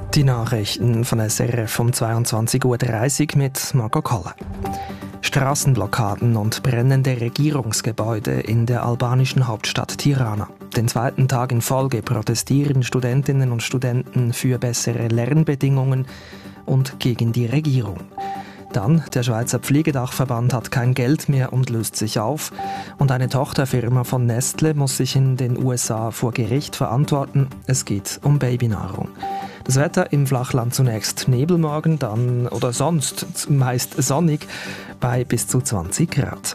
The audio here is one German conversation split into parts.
Die Nachrichten von SRF um 22.30 Uhr mit Marco Koller. Straßenblockaden und brennende Regierungsgebäude in der albanischen Hauptstadt Tirana. Den zweiten Tag in Folge protestieren Studentinnen und Studenten für bessere Lernbedingungen und gegen die Regierung. Dann, der Schweizer Pflegedachverband hat kein Geld mehr und löst sich auf. Und eine Tochterfirma von Nestle muss sich in den USA vor Gericht verantworten. Es geht um Babynahrung. Das Wetter im Flachland zunächst Nebelmorgen, dann oder sonst meist sonnig bei bis zu 20 Grad.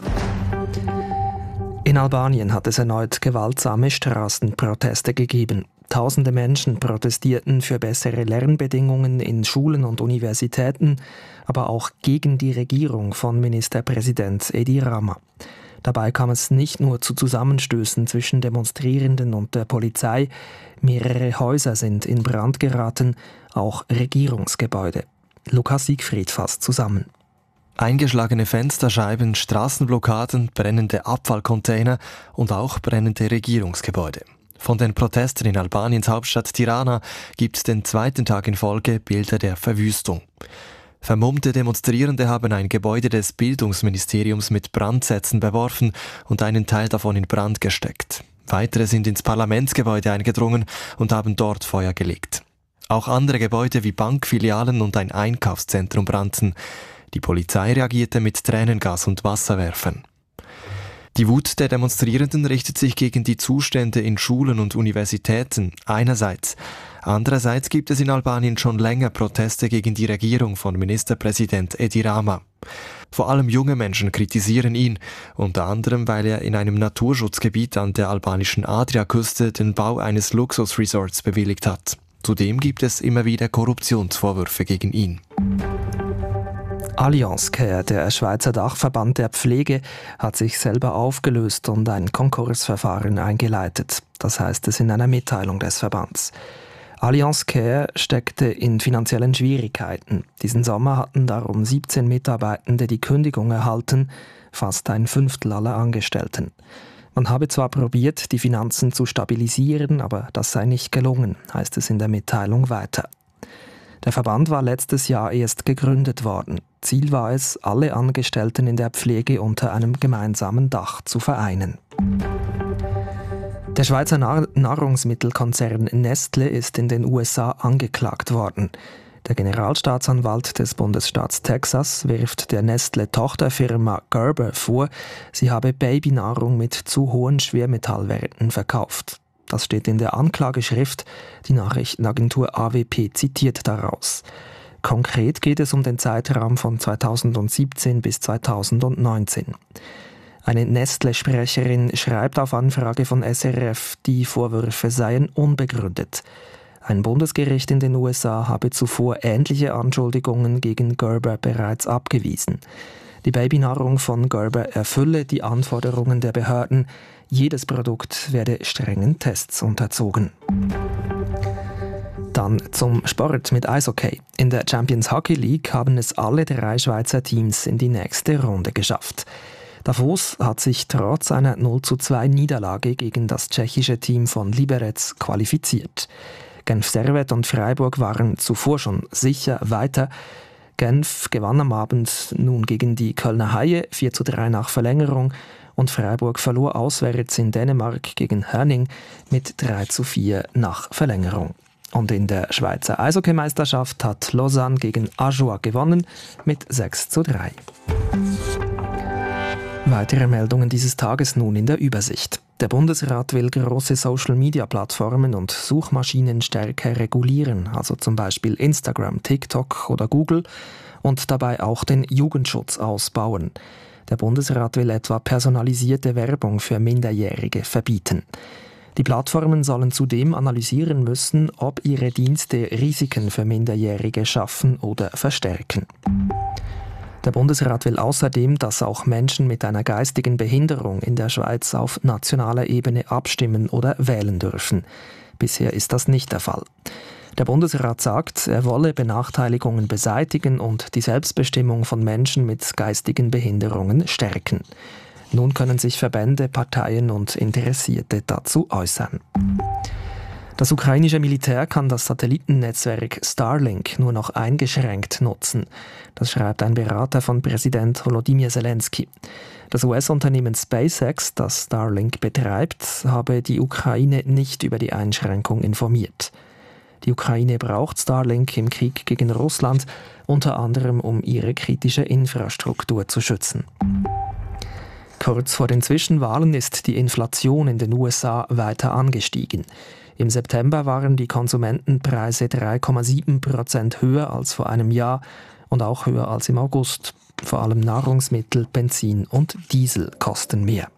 In Albanien hat es erneut gewaltsame Straßenproteste gegeben. Tausende Menschen protestierten für bessere Lernbedingungen in Schulen und Universitäten, aber auch gegen die Regierung von Ministerpräsident Edi Rama. Dabei kam es nicht nur zu Zusammenstößen zwischen Demonstrierenden und der Polizei, mehrere Häuser sind in Brand geraten, auch Regierungsgebäude. Lukas Siegfried fasst zusammen. Eingeschlagene Fensterscheiben, Straßenblockaden, brennende Abfallcontainer und auch brennende Regierungsgebäude. Von den Protesten in Albaniens Hauptstadt Tirana gibt es den zweiten Tag in Folge Bilder der Verwüstung. Vermummte Demonstrierende haben ein Gebäude des Bildungsministeriums mit Brandsätzen beworfen und einen Teil davon in Brand gesteckt. Weitere sind ins Parlamentsgebäude eingedrungen und haben dort Feuer gelegt. Auch andere Gebäude wie Bankfilialen und ein Einkaufszentrum brannten. Die Polizei reagierte mit Tränengas und Wasserwerfern. Die Wut der Demonstrierenden richtet sich gegen die Zustände in Schulen und Universitäten einerseits. Andererseits gibt es in Albanien schon länger Proteste gegen die Regierung von Ministerpräsident Edi Rama. Vor allem junge Menschen kritisieren ihn, unter anderem, weil er in einem Naturschutzgebiet an der albanischen Adriaküste den Bau eines Luxusresorts bewilligt hat. Zudem gibt es immer wieder Korruptionsvorwürfe gegen ihn. Allianz Care, der Schweizer Dachverband der Pflege, hat sich selber aufgelöst und ein Konkursverfahren eingeleitet. Das heißt es in einer Mitteilung des Verbands. Allianz Care steckte in finanziellen Schwierigkeiten. Diesen Sommer hatten darum 17 Mitarbeitende die Kündigung erhalten, fast ein Fünftel aller Angestellten. Man habe zwar probiert, die Finanzen zu stabilisieren, aber das sei nicht gelungen, heißt es in der Mitteilung weiter. Der Verband war letztes Jahr erst gegründet worden. Ziel war es, alle Angestellten in der Pflege unter einem gemeinsamen Dach zu vereinen. Der Schweizer Nahrungsmittelkonzern Nestle ist in den USA angeklagt worden. Der Generalstaatsanwalt des Bundesstaats Texas wirft der Nestle-Tochterfirma Gerber vor, sie habe Babynahrung mit zu hohen Schwermetallwerten verkauft. Das steht in der Anklageschrift, die Nachrichtenagentur AWP zitiert daraus. Konkret geht es um den Zeitraum von 2017 bis 2019. Eine Nestle-Sprecherin schreibt auf Anfrage von SRF, die Vorwürfe seien unbegründet. Ein Bundesgericht in den USA habe zuvor ähnliche Anschuldigungen gegen Gerber bereits abgewiesen. Die Babynahrung von Gerber erfülle die Anforderungen der Behörden. Jedes Produkt werde strengen Tests unterzogen. Dann zum Sport mit Eishockey. In der Champions Hockey League haben es alle 3 Schweizer Teams in die nächste Runde geschafft. Davos hat sich trotz einer 0:2 Niederlage gegen das tschechische Team von Liberec qualifiziert. Genf Servette und Freiburg waren zuvor schon sicher weiter. Genf gewann am Abend nun gegen die Kölner Haie 4:3 nach Verlängerung und Freiburg verlor auswärts in Dänemark gegen Herning mit 3:4 nach Verlängerung. Und in der Schweizer Eishockeymeisterschaft hat Lausanne gegen Ajoie gewonnen mit 6:3. Weitere Meldungen dieses Tages nun in der Übersicht. Der Bundesrat will große Social-Media-Plattformen und Suchmaschinen stärker regulieren, also zum Beispiel Instagram, TikTok oder Google, und dabei auch den Jugendschutz ausbauen. Der Bundesrat will etwa personalisierte Werbung für Minderjährige verbieten. Die Plattformen sollen zudem analysieren müssen, ob ihre Dienste Risiken für Minderjährige schaffen oder verstärken. Der Bundesrat will außerdem, dass auch Menschen mit einer geistigen Behinderung in der Schweiz auf nationaler Ebene abstimmen oder wählen dürfen. Bisher ist das nicht der Fall. Der Bundesrat sagt, er wolle Benachteiligungen beseitigen und die Selbstbestimmung von Menschen mit geistigen Behinderungen stärken. Nun können sich Verbände, Parteien und Interessierte dazu äußern. Das ukrainische Militär kann das Satellitennetzwerk Starlink nur noch eingeschränkt nutzen. Das schreibt ein Berater von Präsident Volodymyr Zelensky. Das US-Unternehmen SpaceX, das Starlink betreibt, habe die Ukraine nicht über die Einschränkung informiert. Die Ukraine braucht Starlink im Krieg gegen Russland, unter anderem um ihre kritische Infrastruktur zu schützen. Kurz vor den Zwischenwahlen ist die Inflation in den USA weiter angestiegen. Im September waren die Konsumentenpreise 3,7% höher als vor einem Jahr und auch höher als im August. Vor allem Nahrungsmittel, Benzin und Diesel kosten mehr.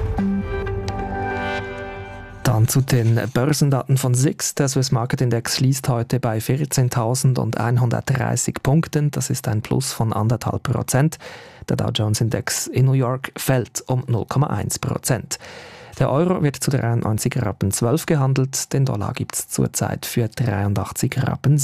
Dann zu den Börsendaten von SIX. Der Swiss Market Index schließt heute bei 14.130 Punkten. Das ist ein Plus von 1,5%. Der Dow Jones Index in New York fällt um 0,1%. Der Euro wird zu 93,12 Rappen gehandelt. Den Dollar gibt es zurzeit für 83,47 Rappen.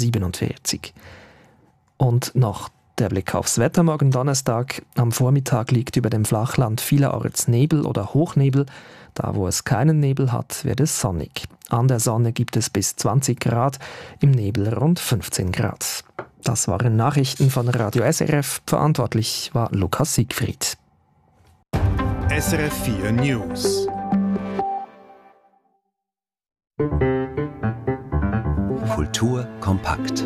Und noch der Blick aufs Wetter morgen Donnerstag. Am Vormittag liegt über dem Flachland vielerorts Nebel oder Hochnebel. Da, wo es keinen Nebel hat, wird es sonnig. An der Sonne gibt es bis 20 Grad, im Nebel rund 15 Grad. Das waren Nachrichten von Radio SRF. Verantwortlich war Lukas Siegfried. SRF 4 News. Kultur kompakt.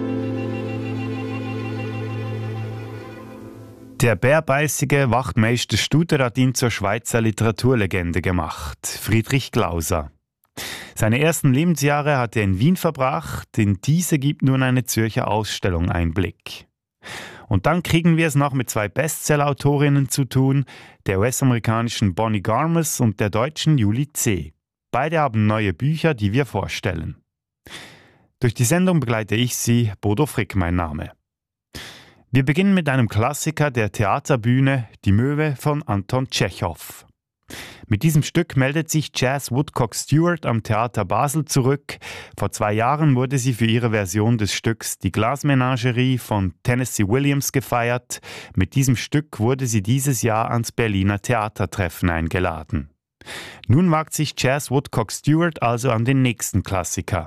Der bärbeißige Wachtmeister Studer hat ihn zur Schweizer Literaturlegende gemacht, Friedrich Glauser. Seine ersten Lebensjahre hat er in Wien verbracht, in diese gibt nun eine Zürcher Ausstellung Einblick. Und dann kriegen wir es noch mit zwei Bestseller-Autorinnen zu tun, der US-amerikanischen Bonnie Garmus und der deutschen Julie C. Beide haben neue Bücher, die wir vorstellen. Durch die Sendung begleite ich Sie, Bodo Frick mein Name. Wir beginnen mit einem Klassiker der Theaterbühne, Die Möwe von Anton Tschechow. Mit diesem Stück meldet sich Jazz Woodcock Stewart am Theater Basel zurück. Vor 2 Jahren wurde sie für ihre Version des Stücks Die Glasmenagerie von Tennessee Williams gefeiert. Mit diesem Stück wurde sie dieses Jahr ans Berliner Theatertreffen eingeladen. Nun wagt sich Jazz Woodcock Stewart also an den nächsten Klassiker.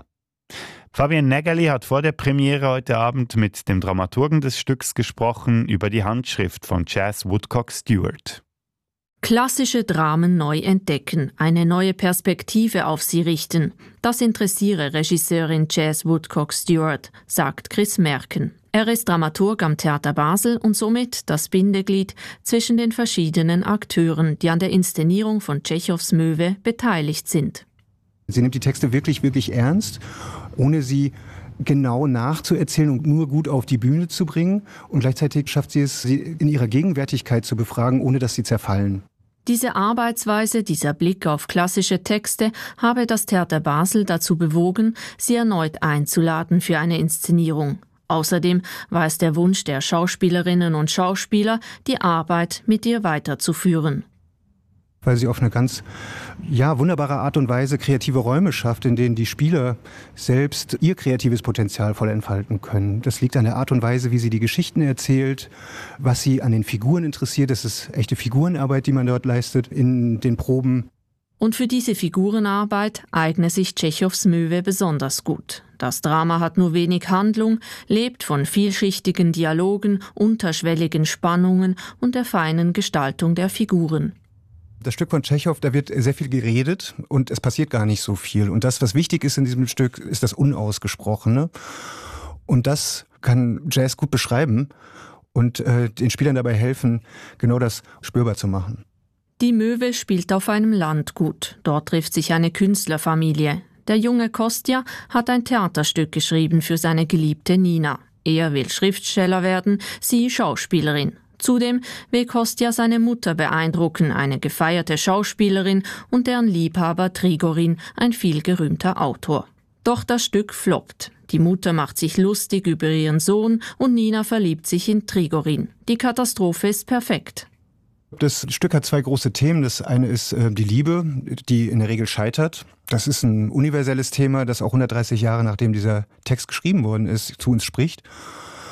Fabian Nägeli hat vor der Premiere heute Abend mit dem Dramaturgen des Stücks gesprochen über die Handschrift von Jazz Woodcock Stewart. Klassische Dramen neu entdecken, eine neue Perspektive auf sie richten. Das interessiere Regisseurin Jazz Woodcock Stewart, sagt Chris Merken. Er ist Dramaturg am Theater Basel und somit das Bindeglied zwischen den verschiedenen Akteuren, die an der Inszenierung von Tschechows Möwe beteiligt sind. Sie nimmt die Texte wirklich, wirklich ernst, ohne sie genau nachzuerzählen und nur gut auf die Bühne zu bringen. Und gleichzeitig schafft sie es, sie in ihrer Gegenwärtigkeit zu befragen, ohne dass sie zerfallen. Diese Arbeitsweise, dieser Blick auf klassische Texte habe das Theater Basel dazu bewogen, sie erneut einzuladen für eine Inszenierung. Außerdem war es der Wunsch der Schauspielerinnen und Schauspieler, die Arbeit mit ihr weiterzuführen. Weil sie auf eine ganz wunderbare Art und Weise kreative Räume schafft, in denen die Spieler selbst ihr kreatives Potenzial voll entfalten können. Das liegt an der Art und Weise, wie sie die Geschichten erzählt, was sie an den Figuren interessiert. Das ist echte Figurenarbeit, die man dort leistet in den Proben. Und für diese Figurenarbeit eigne sich Tschechows Möwe besonders gut. Das Drama hat nur wenig Handlung, lebt von vielschichtigen Dialogen, unterschwelligen Spannungen und der feinen Gestaltung der Figuren. Das Stück von Tschechow, da wird sehr viel geredet und es passiert gar nicht so viel. Und das, was wichtig ist in diesem Stück, ist das Unausgesprochene. Und das kann Jazz gut beschreiben und den Spielern dabei helfen, genau das spürbar zu machen. Die Möwe spielt auf einem Landgut. Dort trifft sich eine Künstlerfamilie. Der junge Kostja hat ein Theaterstück geschrieben für seine geliebte Nina. Er will Schriftsteller werden, sie Schauspielerin. Zudem will Kostja seine Mutter beeindrucken, eine gefeierte Schauspielerin und deren Liebhaber Trigorin, ein vielgerühmter Autor. Doch das Stück floppt. Die Mutter macht sich lustig über ihren Sohn und Nina verliebt sich in Trigorin. Die Katastrophe ist perfekt. Das Stück hat 2 große Themen. Das eine ist die Liebe, die in der Regel scheitert. Das ist ein universelles Thema, das auch 130 Jahre nachdem dieser Text geschrieben worden ist, zu uns spricht.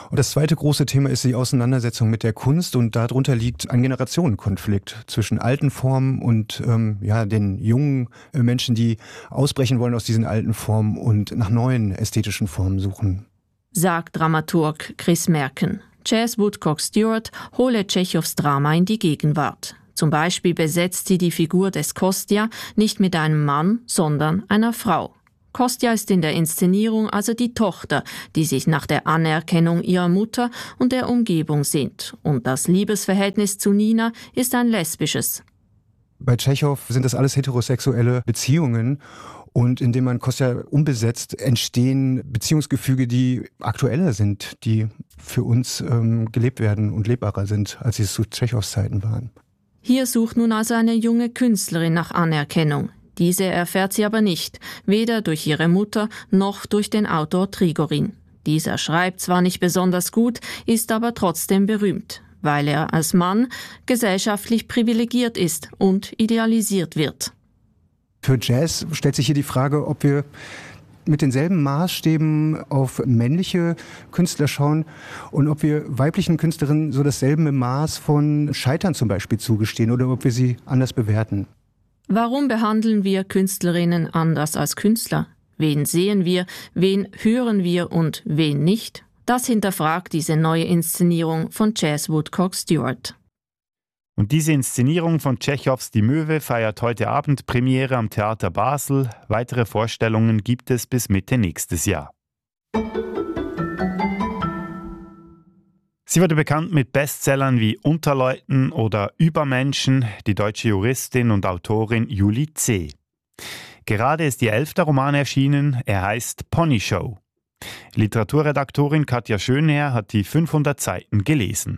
Und das zweite große Thema ist die Auseinandersetzung mit der Kunst und darunter liegt ein Generationenkonflikt zwischen alten Formen und den jungen Menschen, die ausbrechen wollen aus diesen alten Formen und nach neuen ästhetischen Formen suchen. Sagt Dramaturg Chris Merken. Chas Woodcock Stewart hole Tschechows Drama in die Gegenwart. Zum Beispiel besetzt sie die Figur des Kostja nicht mit einem Mann, sondern einer Frau. Kostja ist in der Inszenierung also die Tochter, die sich nach der Anerkennung ihrer Mutter und der Umgebung sehnt. Und das Liebesverhältnis zu Nina ist ein lesbisches. Bei Tschechow sind das alles heterosexuelle Beziehungen. Und indem man Kostja umbesetzt, entstehen Beziehungsgefüge, die aktueller sind, die für uns gelebt werden und lebbarer sind, als sie es zu Tschechows Zeiten waren. Hier sucht nun also eine junge Künstlerin nach Anerkennung. Diese erfährt sie aber nicht, weder durch ihre Mutter noch durch den Autor Trigorin. Dieser schreibt zwar nicht besonders gut, ist aber trotzdem berühmt, weil er als Mann gesellschaftlich privilegiert ist und idealisiert wird. Für Jazz stellt sich hier die Frage, ob wir mit denselben Maßstäben auf männliche Künstler schauen und ob wir weiblichen Künstlerinnen so dasselbe Maß von Scheitern zum Beispiel zugestehen oder ob wir sie anders bewerten. Warum behandeln wir Künstlerinnen anders als Künstler? Wen sehen wir, wen hören wir und wen nicht? Das hinterfragt diese neue Inszenierung von Chas Woodcock Stewart. Und diese Inszenierung von Tschechows Die Möwe feiert heute Abend Premiere am Theater Basel. Weitere Vorstellungen gibt es bis Mitte nächstes Jahr. Sie wurde bekannt mit Bestsellern wie Unterleuten oder Übermenschen, die deutsche Juristin und Autorin Julie C. Gerade ist ihr 11. Roman erschienen, er heißt Pony Show. Literaturredaktorin Katja Schönherr hat die 500 Seiten gelesen.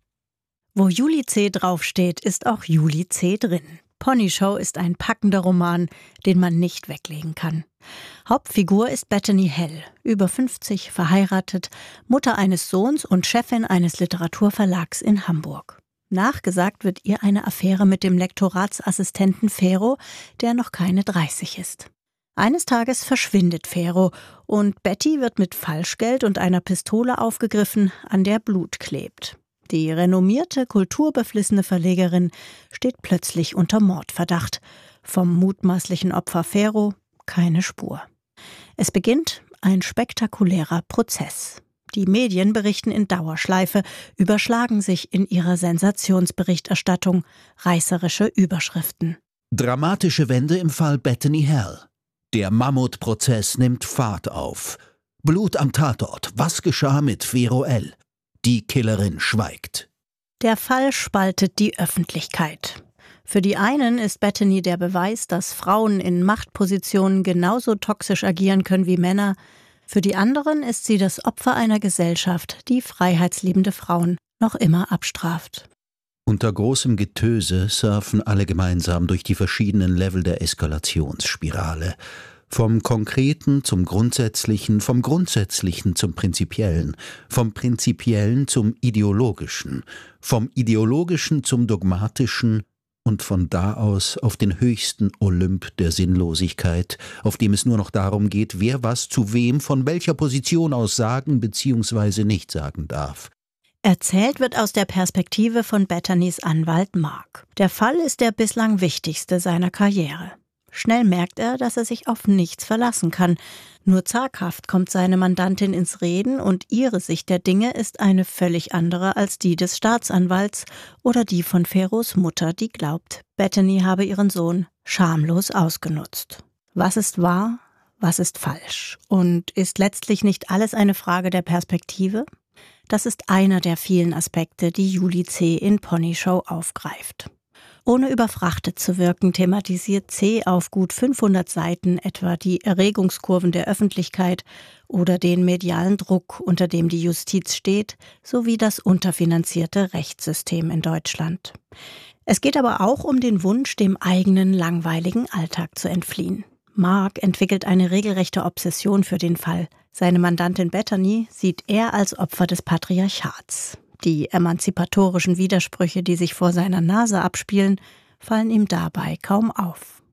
Wo Julie C. draufsteht, ist auch Julie C. drin. Pony Show ist ein packender Roman, den man nicht weglegen kann. Hauptfigur ist Bethany Hell, über 50, verheiratet, Mutter eines Sohns und Chefin eines Literaturverlags in Hamburg. Nachgesagt wird ihr eine Affäre mit dem Lektoratsassistenten Fero, der noch keine 30 ist. Eines Tages verschwindet Fero und Betty wird mit Falschgeld und einer Pistole aufgegriffen, an der Blut klebt. Die renommierte, kulturbeflissene Verlegerin steht plötzlich unter Mordverdacht. Vom mutmaßlichen Opfer Fero keine Spur. Es beginnt ein spektakulärer Prozess. Die Medien berichten in Dauerschleife, überschlagen sich in ihrer Sensationsberichterstattung, reißerische Überschriften. Dramatische Wende im Fall Bethany Hell. Der Mammutprozess nimmt Fahrt auf. Blut am Tatort. Was geschah mit Fero L.? Die Killerin schweigt. Der Fall spaltet die Öffentlichkeit. Für die einen ist Bethany der Beweis, dass Frauen in Machtpositionen genauso toxisch agieren können wie Männer. Für die anderen ist sie das Opfer einer Gesellschaft, die freiheitsliebende Frauen noch immer abstraft. Unter großem Getöse surfen alle gemeinsam durch die verschiedenen Level der Eskalationsspirale. Vom Konkreten zum Grundsätzlichen, vom Grundsätzlichen zum Prinzipiellen, vom Prinzipiellen zum Ideologischen, vom Ideologischen zum Dogmatischen und von da aus auf den höchsten Olymp der Sinnlosigkeit, auf dem es nur noch darum geht, wer was zu wem von welcher Position aus sagen bzw. nicht sagen darf. Erzählt wird aus der Perspektive von Bethanys Anwalt Mark. Der Fall ist der bislang wichtigste seiner Karriere. Schnell merkt er, dass er sich auf nichts verlassen kann. Nur zaghaft kommt seine Mandantin ins Reden und ihre Sicht der Dinge ist eine völlig andere als die des Staatsanwalts oder die von Feros Mutter, die glaubt, Bethany habe ihren Sohn schamlos ausgenutzt. Was ist wahr, was ist falsch? Und ist letztlich nicht alles eine Frage der Perspektive? Das ist einer der vielen Aspekte, die Julie C. in Pony Show aufgreift. Ohne überfrachtet zu wirken, thematisiert C. auf gut 500 Seiten etwa die Erregungskurven der Öffentlichkeit oder den medialen Druck, unter dem die Justiz steht, sowie das unterfinanzierte Rechtssystem in Deutschland. Es geht aber auch um den Wunsch, dem eigenen langweiligen Alltag zu entfliehen. Mark entwickelt eine regelrechte Obsession für den Fall. Seine Mandantin Bethany sieht er als Opfer des Patriarchats. Die emanzipatorischen Widersprüche, die sich vor seiner Nase abspielen, fallen ihm dabei kaum auf.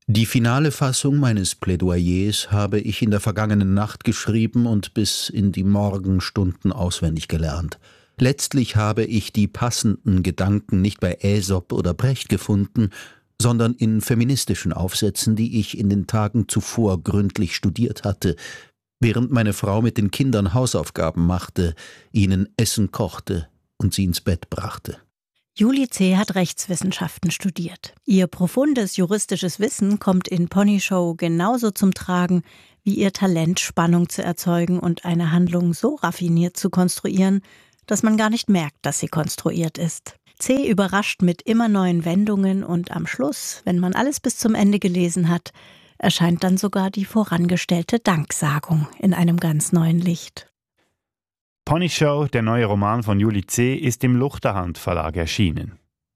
Die finale Fassung meines Plädoyers habe ich in der vergangenen Nacht geschrieben und bis in die Morgenstunden auswendig gelernt. Letztlich habe ich die passenden Gedanken nicht bei Aesop oder Brecht gefunden, sondern in feministischen Aufsätzen, die ich in den Tagen zuvor gründlich studiert hatte, während meine Frau mit den Kindern Hausaufgaben machte, ihnen Essen kochte und sie ins Bett brachte. Julie C. hat Rechtswissenschaften studiert. Ihr profundes juristisches Wissen kommt in Pony Show genauso zum Tragen wie ihr Talent, Spannung zu erzeugen und eine Handlung so raffiniert zu konstruieren, dass man gar nicht merkt, dass sie konstruiert ist. C. überrascht mit immer neuen Wendungen und am Schluss, wenn man alles bis zum Ende gelesen hat, erscheint dann sogar die vorangestellte Danksagung in einem ganz neuen Licht. Pony Show, der neue Roman von Julie C., ist im Luchterhand Verlag erschienen.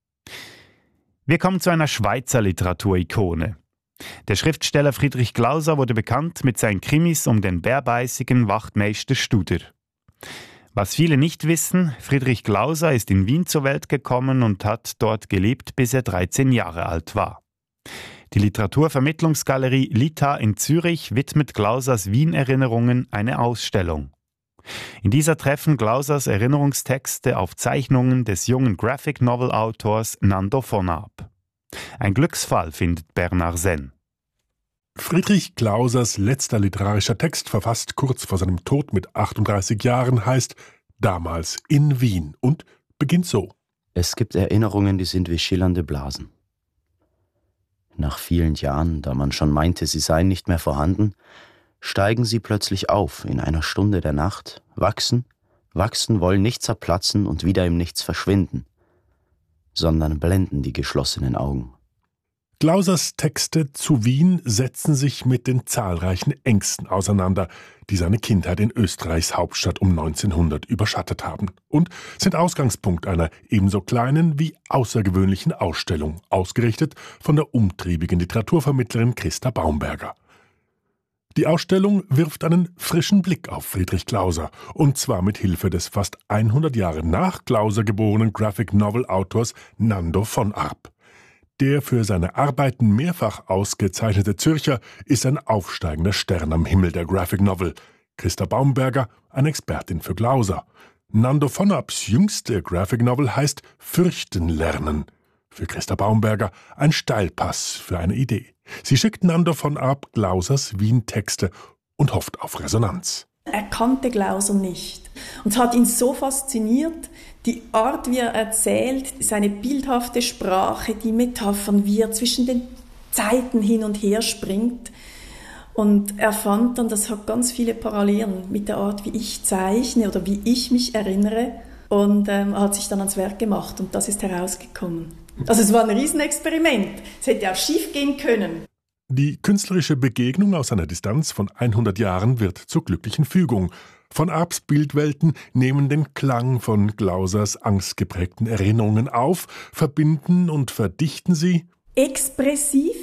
Wir kommen zu einer Schweizer Literaturikone. Der Schriftsteller Friedrich Glauser wurde bekannt mit seinen Krimis um den bärbeißigen Wachtmeister Studer. Was viele nicht wissen, Friedrich Glauser ist in Wien zur Welt gekommen und hat dort gelebt, bis er 13 Jahre alt war. Die Literaturvermittlungsgalerie Lita in Zürich widmet Glausers Wien-Erinnerungen eine Ausstellung. In dieser treffen Glausers Erinnerungstexte auf Zeichnungen des jungen Graphic-Novel-Autors Nando von Arp. Ein Glücksfall findet Bernard Senn. Friedrich Glausers letzter literarischer Text, verfasst kurz vor seinem Tod mit 38 Jahren, heißt »Damals in Wien« und beginnt so. Es gibt Erinnerungen, die sind wie schillernde Blasen. Nach vielen Jahren, da man schon meinte, sie seien nicht mehr vorhanden, steigen sie plötzlich auf in einer Stunde der Nacht, wachsen, wollen nicht zerplatzen und wieder im Nichts verschwinden, sondern blenden die geschlossenen Augen. Glausers Texte zu Wien setzen sich mit den zahlreichen Ängsten auseinander, die seine Kindheit in Österreichs Hauptstadt um 1900 überschattet haben und sind Ausgangspunkt einer ebenso kleinen wie außergewöhnlichen Ausstellung, ausgerichtet von der umtriebigen Literaturvermittlerin Christa Baumberger. Die Ausstellung wirft einen frischen Blick auf Friedrich Glauser, und zwar mit Hilfe des fast 100 Jahre nach Glauser geborenen Graphic-Novel-Autors Nando von Arp. Der für seine Arbeiten mehrfach ausgezeichnete Zürcher ist ein aufsteigender Stern am Himmel der Graphic Novel. Christa Baumberger, eine Expertin für Glauser. Nando von Arps jüngste Graphic Novel heißt »Fürchten lernen«. Für Christa Baumberger ein Steilpass für eine Idee. Sie schickt Nando von Arp Glausers Wien-Texte und hofft auf Resonanz. Er kannte Glauser nicht. Und es hat ihn so fasziniert, die Art, wie er erzählt, seine bildhafte Sprache, die Metaphern, wie er zwischen den Zeiten hin und her springt. Und er fand dann, das hat ganz viele Parallelen mit der Art, wie ich zeichne oder wie ich mich erinnere. Und hat sich dann ans Werk gemacht und das ist herausgekommen. Also es war ein Riesenexperiment. Es hätte auch schief gehen können. Die künstlerische Begegnung aus einer Distanz von 100 Jahren wird zur glücklichen Fügung. Von Arps Bildwelten nehmen den Klang von Glausers angstgeprägten Erinnerungen auf, verbinden und verdichten sie. Expressiv,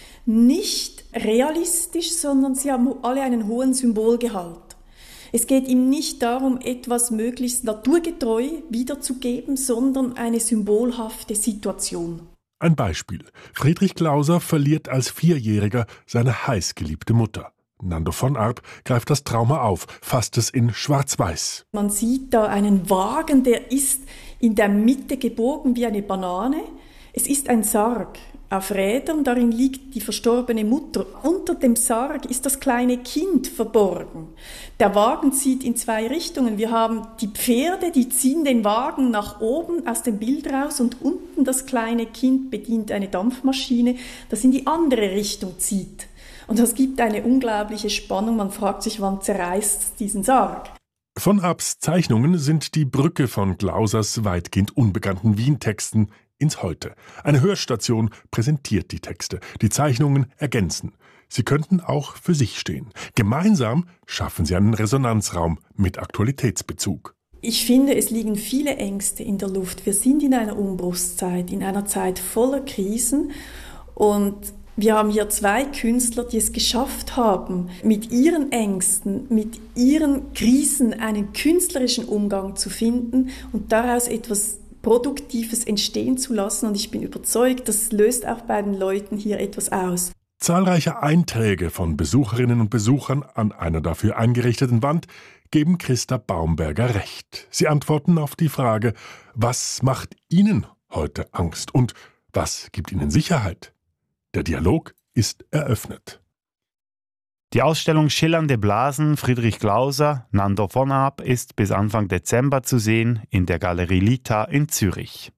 nicht realistisch, sondern sie haben alle einen hohen Symbolgehalt. Es geht ihm nicht darum, etwas möglichst naturgetreu wiederzugeben, sondern eine symbolhafte Situation. Ein Beispiel. Friedrich Glauser verliert als 4-Jähriger seine heißgeliebte Mutter. Nando von Arp greift das Trauma auf, fasst es in Schwarz-Weiß. Man sieht da einen Wagen, der ist in der Mitte gebogen wie eine Banane. Es ist ein Sarg auf Rädern, darin liegt die verstorbene Mutter. Unter dem Sarg ist das kleine Kind verborgen. Der Wagen zieht in 2 Richtungen. Wir haben die Pferde, die ziehen den Wagen nach oben aus dem Bild raus und unten das kleine Kind bedient eine Dampfmaschine, das in die andere Richtung zieht. Und das gibt eine unglaubliche Spannung. Man fragt sich, wann zerreißt diesen Sarg. Von Arps Zeichnungen sind die Brücke von Glausers weitgehend unbekannten Wien-Texten ins Heute. Eine Hörstation präsentiert die Texte. Die Zeichnungen ergänzen. Sie könnten auch für sich stehen. Gemeinsam schaffen sie einen Resonanzraum mit Aktualitätsbezug. Ich finde, es liegen viele Ängste in der Luft. Wir sind in einer Umbruchszeit, in einer Zeit voller Krisen. Und wir haben hier 2 Künstler, die es geschafft haben, mit ihren Ängsten, mit ihren Krisen einen künstlerischen Umgang zu finden und daraus etwas Produktives entstehen zu lassen. Und ich bin überzeugt, das löst auch bei den Leuten hier etwas aus. Zahlreiche Einträge von Besucherinnen und Besuchern an einer dafür eingerichteten Wand geben Christa Baumberger recht. Sie antworten auf die Frage, was macht Ihnen heute Angst und was gibt Ihnen Sicherheit? Der Dialog ist eröffnet. Die Ausstellung Schillernde Blasen Friedrich Glauser, Nando von Ab ist bis Anfang Dezember zu sehen in der Galerie Lita in Zürich.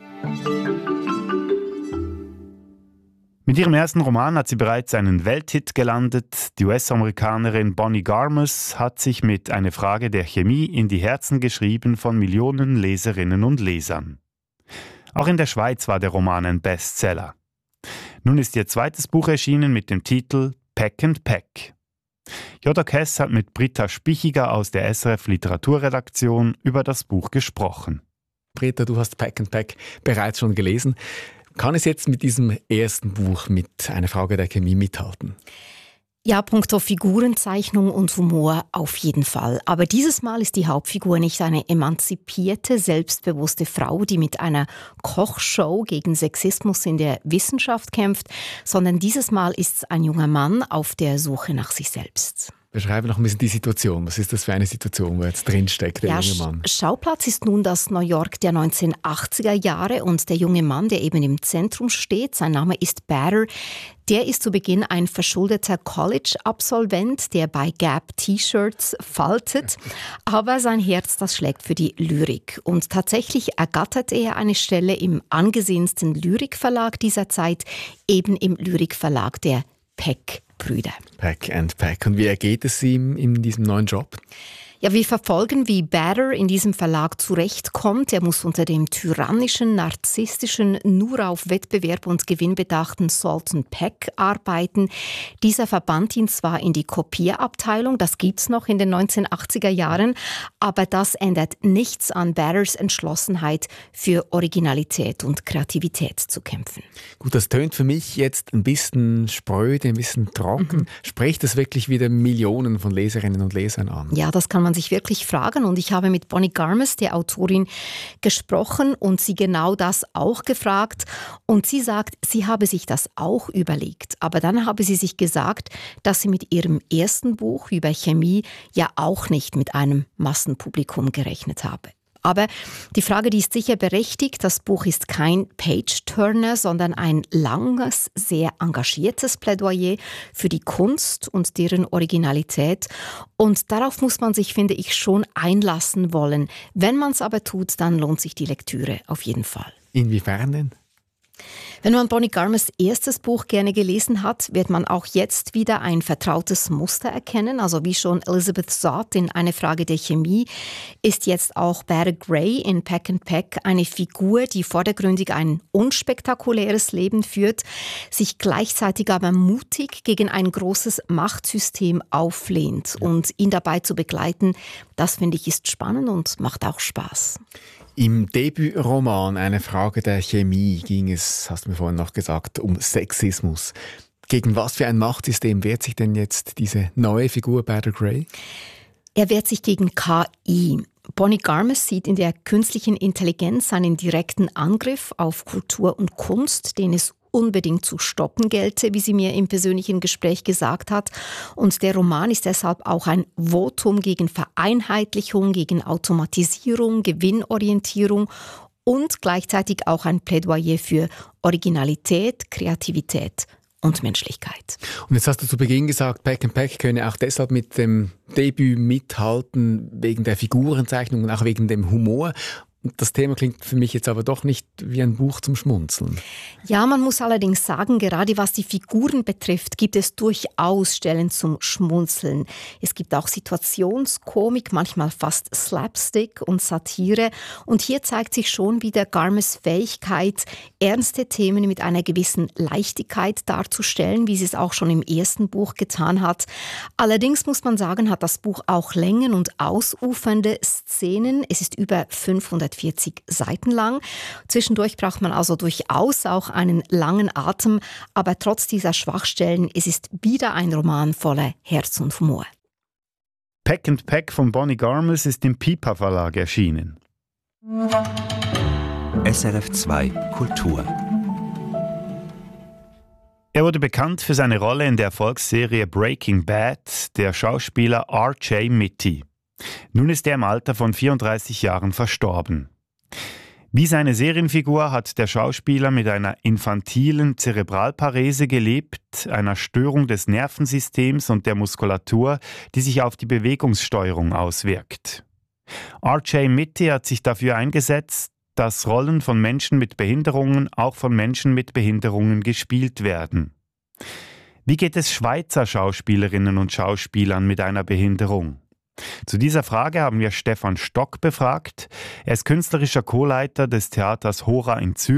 Mit ihrem ersten Roman hat sie bereits einen Welthit gelandet. Die US-Amerikanerin Bonnie Garmus hat sich mit Eine Frage der Chemie in die Herzen geschrieben von Millionen Leserinnen und Lesern. Auch in der Schweiz war der Roman ein Bestseller. Nun ist ihr zweites Buch erschienen mit dem Titel Pack and Pack. Jodok Hess hat mit Britta Spichiger aus der SRF Literaturredaktion über das Buch gesprochen. Britta, du hast Pack and Pack bereits schon gelesen. Kann es jetzt mit diesem ersten Buch mit Eine Frage der Chemie mithalten? Ja, punkto Figurenzeichnung und Humor auf jeden Fall. Aber dieses Mal ist die Hauptfigur nicht eine emanzipierte, selbstbewusste Frau, die mit einer Kochshow gegen Sexismus in der Wissenschaft kämpft, sondern dieses Mal ist es ein junger Mann auf der Suche nach sich selbst. Beschreibe noch ein bisschen die Situation. Was ist das für eine Situation, wo jetzt drinsteckt, der junge Mann? Schauplatz ist nun das New York der 1980er Jahre und der junge Mann, der eben im Zentrum steht, sein Name ist Bader, der ist zu Beginn ein verschuldeter College-Absolvent, der bei Gap T-Shirts faltet, aber sein Herz, das schlägt für die Lyrik. Und tatsächlich ergattert er eine Stelle im angesehensten Lyrikverlag dieser Zeit, eben im Lyrikverlag der Peck-Brüder. Pack and Pack. Und wie ergeht es ihm in diesem neuen Job? Ja, wir verfolgen, wie Bader in diesem Verlag zurechtkommt. Er muss unter dem tyrannischen, narzisstischen, nur auf Wettbewerb und Gewinn bedachten Sultan Peck arbeiten. Dieser verbannt ihn zwar in die Kopierabteilung, das gibt's noch in den 1980er Jahren, aber das ändert nichts an Baders Entschlossenheit, für Originalität und Kreativität zu kämpfen. Gut, das tönt für mich jetzt ein bisschen spröde, ein bisschen trocken. Spricht das wirklich wieder Millionen von Leserinnen und Lesern an? Ja, das kann man sich wirklich fragen. Und ich habe mit Bonnie Garmus, der Autorin, gesprochen und sie genau das auch gefragt. Und sie sagt, sie habe sich das auch überlegt. Aber dann habe sie sich gesagt, dass sie mit ihrem ersten Buch über Chemie ja auch nicht mit einem Massenpublikum gerechnet habe. Aber die Frage, die ist sicher berechtigt. Das Buch ist kein Page-Turner, sondern ein langes, sehr engagiertes Plädoyer für die Kunst und deren Originalität. Und darauf muss man sich, finde ich, schon einlassen wollen. Wenn man es aber tut, dann lohnt sich die Lektüre auf jeden Fall. Inwiefern denn? Wenn man Bonnie Garmus' erstes Buch gerne gelesen hat, wird man auch jetzt wieder ein vertrautes Muster erkennen. Also wie schon Elizabeth Zott in Eine Frage der Chemie ist jetzt auch Bader Gray in Pack and Pack eine Figur, die vordergründig ein unspektakuläres Leben führt, sich gleichzeitig aber mutig gegen ein großes Machtsystem auflehnt. Und ihn dabei zu begleiten, das finde ich ist spannend und macht auch Spaß. Im Debütroman Eine Frage der Chemie ging es, hast du mir vorhin noch gesagt, um Sexismus. Gegen was für ein Machtsystem wehrt sich denn jetzt diese neue Figur Bader Gray? Er wehrt sich gegen KI. Bonnie Garmus sieht in der künstlichen Intelligenz einen direkten Angriff auf Kultur und Kunst, den es unbedingt zu stoppen gelte, wie sie mir im persönlichen Gespräch gesagt hat. Und der Roman ist deshalb auch ein Votum gegen Vereinheitlichung, gegen Automatisierung, Gewinnorientierung und gleichzeitig auch ein Plädoyer für Originalität, Kreativität und Menschlichkeit. Und jetzt hast du zu Beginn gesagt, Pack and Pack könne auch deshalb mit dem Debüt mithalten, wegen der Figurenzeichnung und auch wegen dem Humor. Das Thema klingt für mich jetzt aber doch nicht wie ein Buch zum Schmunzeln. Ja, man muss allerdings sagen, gerade was die Figuren betrifft, gibt es durchaus Stellen zum Schmunzeln. Es gibt auch Situationskomik, manchmal fast Slapstick und Satire. Und hier zeigt sich schon wieder Garmus' Fähigkeit, ernste Themen mit einer gewissen Leichtigkeit darzustellen, wie sie es auch schon im ersten Buch getan hat. Allerdings muss man sagen, hat das Buch auch Längen und ausufernde Szenen. Es ist über 540 Seiten lang. Zwischendurch braucht man also durchaus auch einen langen Atem, aber trotz dieser Schwachstellen, es ist wieder ein Roman voller Herz und Humor. Pack and Pack von Bonnie Garmus ist im Pipa Verlag erschienen. SRF 2 Kultur. Er wurde bekannt für seine Rolle in der Erfolgsserie Breaking Bad, der Schauspieler R.J. Mitte. Nun ist er im Alter von 34 Jahren verstorben. Wie seine Serienfigur hat der Schauspieler mit einer infantilen Zerebralparese gelebt, einer Störung des Nervensystems und der Muskulatur, die sich auf die Bewegungssteuerung auswirkt. R.J. Mitte hat sich dafür eingesetzt, dass Rollen von Menschen mit Behinderungen auch von Menschen mit Behinderungen gespielt werden. Wie geht es Schweizer Schauspielerinnen und Schauspielern mit einer Behinderung? Zu dieser Frage haben wir Stefan Stock befragt. Er ist künstlerischer Co-Leiter des Theaters Hora in Zürich